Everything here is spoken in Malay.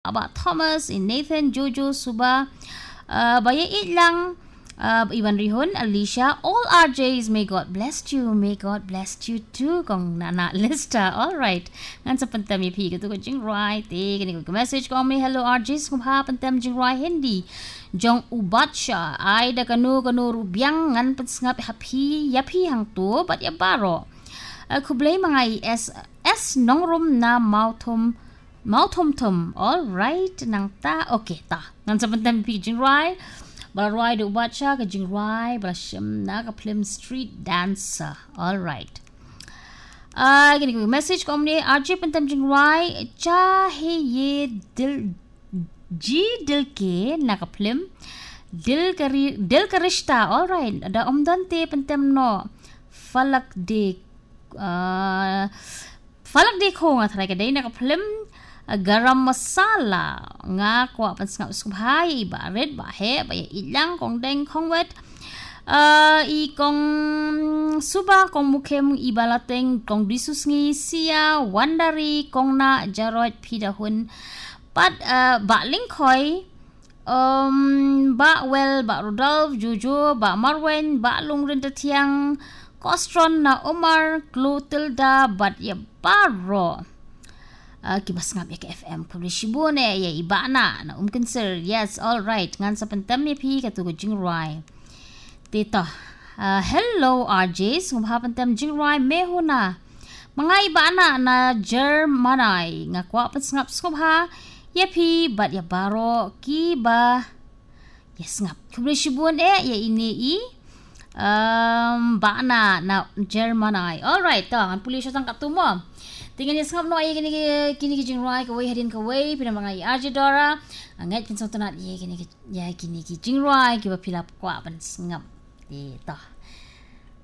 about Thomas, Nathan, Jojo, Suba, Baya Itlang, Ivan Rihun, Alicia, all RJs, may God bless you. May God bless you too. Kung nana lista. Alright. Ngan sa pantam yapi ko to ko jing right. Kani ko message ko may hello RJs kung ha pantam jing right hindi. Jong ubat siya. Ay da kanu rubyang ngan pansngap happy yapi hang to but ya baro. Kublay mga S nongrum na mautum alright nang ta okay ta ngan sa pantam yapi jing right. Balroy do bacha ka jingrai balashim na ka Plim Street Dancer. Alright. Gini ko message ko ni RJ pantam jingrai cha he ye dil ke na ka Plim dil karishta. Alright. Ada omdante pantam no falak de ko nga try ka day na ka Plim garam masala nga kwa pansngap subhay baret bahe baya ilang kong deng kong wet i kong suba kong mukem ibalateng kong disus ngi sia wandari kong na jarot pidahun pat ba lingkoy ba well ba Rudolph Jojo ba Marwen ba lungren tiang kostron na Omar Glotilda bat ya baro kibas nga ka FM publishibune ya iba na cancer. Yes, all right. Ngan sa pantam ni pi katugod jingrai tito hello RJs kung hapantam jingrai meho na mga iba na Germanay nga kwa pansngap skubha yapi bat ya baro kiba yes ngap publishibune ya ini ba na Germanay. All right, ang pulisyo sang katumo tingin niya sangap no ay kini jingrai kaway hadin kaway pina mga RJ Dora angat kin sontonat kini jingrai kiba pilap kwa pan sangap dito